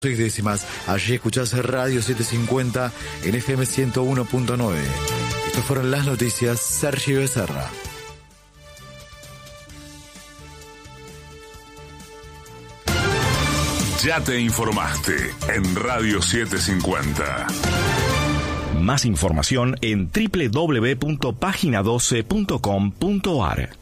6 décimas. Allí escuchás Radio 750 en FM 101.9. Estas fueron las noticias. Sergio Becerra. Ya te informaste en Radio 750. Más información en www.pagina12.com.ar.